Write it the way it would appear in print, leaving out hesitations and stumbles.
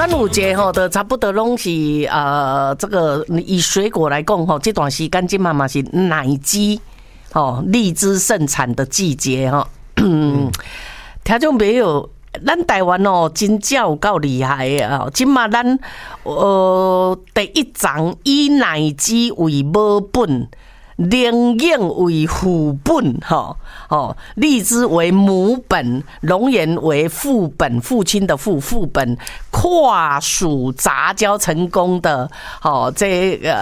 端午节吼，都差不多拢是这个以水果来讲吼，这段时间今嘛嘛是奶鸡吼荔枝盛产的季节吼。听众朋友，咱台湾哦，真正有够厉害的今嘛咱第一章以奶鸡为母本。灵验为父本，荔枝为母本，龙眼为父本，父亲的父本，跨属杂交成功的，这个